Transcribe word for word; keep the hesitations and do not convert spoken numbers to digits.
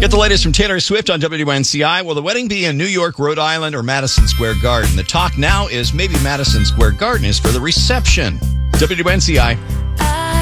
Get the latest from Taylor Swift on W N C I. Will the wedding be in New York, Rhode Island, or Madison Square Garden? The talk now is maybe Madison Square Garden is for the reception. W N C I.